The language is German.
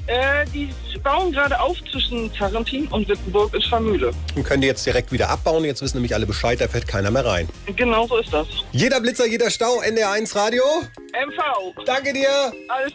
Die bauen gerade auf zwischen Tarentin und Wittenburg in Scharmühle. Und können die jetzt direkt wieder abbauen. Jetzt wissen nämlich alle Bescheid, da fährt keiner mehr rein. Genau so ist das. Jeder Blitzer, jeder Stau, NDR1 Radio. MV. Danke dir. Alles